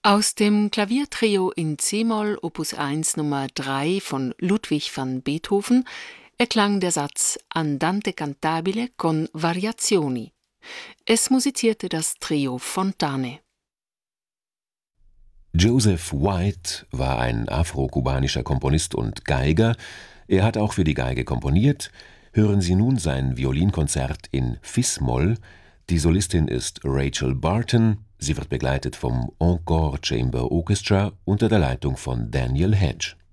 Aus dem Klaviertrio in c-Moll Opus 1 Nummer 3 von Ludwig van Beethoven erklang der Satz Andante cantabile con variazioni. Es musizierte das Trio Fontane. Joseph White war ein afro-kubanischer Komponist und Geiger. Er hat auch für die Geige komponiert. Hören Sie nun sein Violinkonzert in Fis-Moll. Die Solistin ist Rachel Barton. Sie wird begleitet vom Encore Chamber Orchestra unter der Leitung von Daniel Hedge.